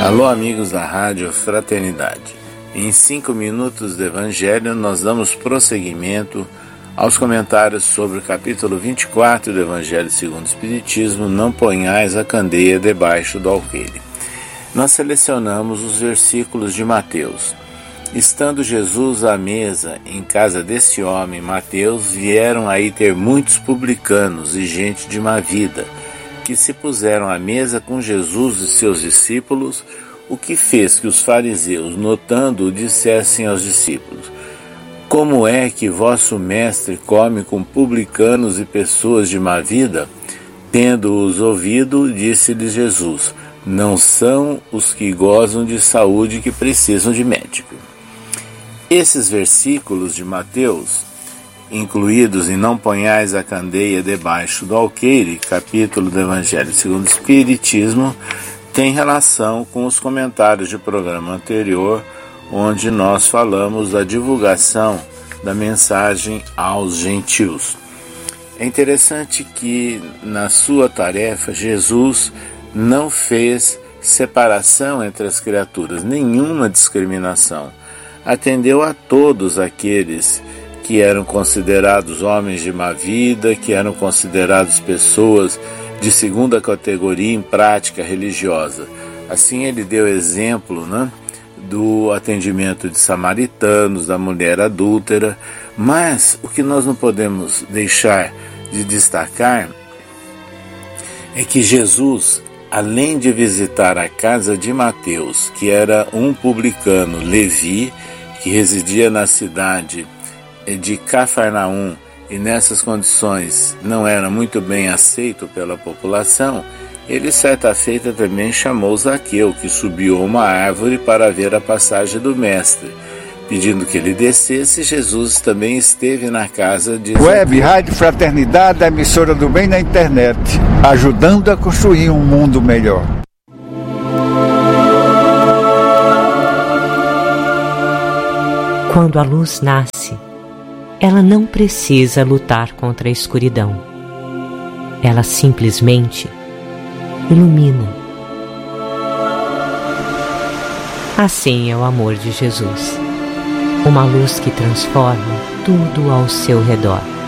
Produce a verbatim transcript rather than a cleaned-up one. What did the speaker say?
Alô, amigos da Rádio Fraternidade. Em cinco minutos do Evangelho, nós damos prosseguimento aos comentários sobre o capítulo vinte e quatro do Evangelho segundo o Espiritismo, Não ponhais a candeia debaixo do alqueire. Nós selecionamos os versículos de Mateus. Estando Jesus à mesa em casa desse homem, Mateus, vieram aí ter muitos publicanos e gente de má vida, que se puseram à mesa com Jesus e seus discípulos, o que fez que os fariseus, notando-o, dissessem aos discípulos: como é que vosso mestre come com publicanos e pessoas de má vida? Tendo-os ouvido, disse-lhes Jesus: não são os que gozam de saúde que precisam de médico. Esses versículos de Mateus, incluídos em Não ponhais a candeia debaixo do alqueire, capítulo do Evangelho segundo o Espiritismo, tem relação com os comentários do programa anterior, onde nós falamos da divulgação da mensagem aos gentios. É interessante que, na sua tarefa, Jesus não fez separação entre as criaturas, nenhuma discriminação. Atendeu a todos aqueles que eram considerados homens de má vida, que eram considerados pessoas de segunda categoria em prática religiosa. Assim ele deu exemplo, né, do atendimento de samaritanos, da mulher adúltera, mas o que nós não podemos deixar de destacar é que Jesus, além de visitar a casa de Mateus, que era um publicano, Levi, que residia na cidade de Cafarnaum e nessas condições não era muito bem aceito pela população, ele certa feita também chamou Zaqueu, que subiu a uma árvore para ver a passagem do mestre. Pedindo que ele descesse, Jesus também esteve na casa de Zaqueu. Web Rádio Fraternidade, a emissora do bem na internet, ajudando a construir um mundo melhor. Quando a luz nasce, ela não precisa lutar contra a escuridão. Ela simplesmente ilumina. Assim é o amor de Jesus, uma luz que transforma tudo ao seu redor.